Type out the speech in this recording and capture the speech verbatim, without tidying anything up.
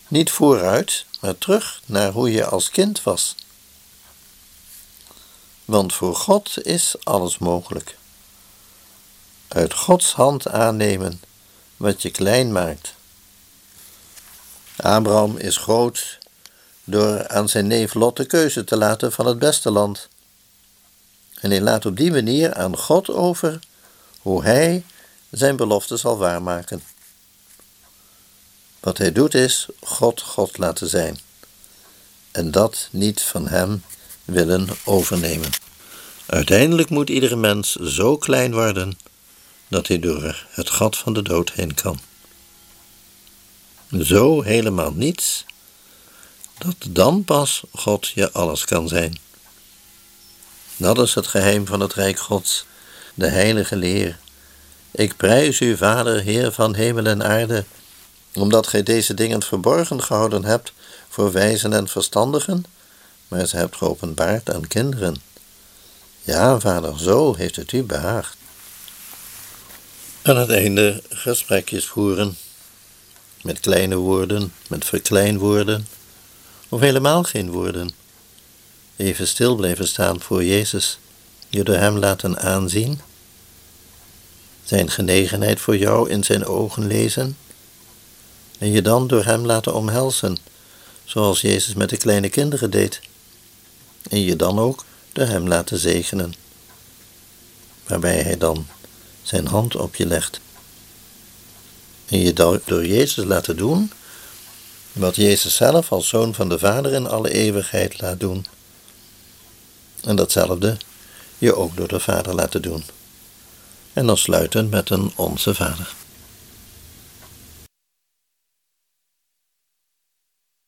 Niet vooruit, maar terug naar hoe je als kind was. Want voor God is alles mogelijk. Uit Gods hand aannemen wat je klein maakt. Abraham is groot door aan zijn neef Lot de keuze te laten van het beste land. En hij laat op die manier aan God over hoe hij zijn belofte zal waarmaken. Wat hij doet is God God laten zijn. En dat niet van hem willen overnemen. Uiteindelijk moet iedere mens zo klein worden dat hij door het gat van de dood heen kan. Zo helemaal niets, dat dan pas God je alles kan zijn. Dat is het geheim van het Rijk Gods, de heilige leer. Ik prijs u, Vader, Heer van hemel en aarde, omdat gij deze dingen verborgen gehouden hebt voor wijzen en verstandigen, maar ze hebt geopenbaard aan kinderen. Ja, Vader, zo heeft het u behaagd. Aan het einde gesprekjes voeren, met kleine woorden, met verkleinwoorden, of helemaal geen woorden. Even stil blijven staan voor Jezus, je door hem laten aanzien, zijn genegenheid voor jou in zijn ogen lezen, en je dan door hem laten omhelzen, zoals Jezus met de kleine kinderen deed, en je dan ook door hem laten zegenen, waarbij hij dan zijn hand op je legt. En je door Jezus laten doen wat Jezus zelf als Zoon van de Vader in alle eeuwigheid laat doen. En datzelfde je ook door de Vader laten doen. En dan sluiten met een Onze Vader.